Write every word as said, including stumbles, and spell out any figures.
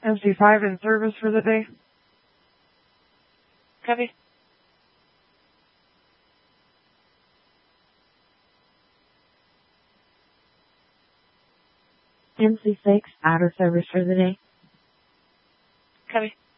M C five in service for the day. Copy. M C six out of service for the day. Copy.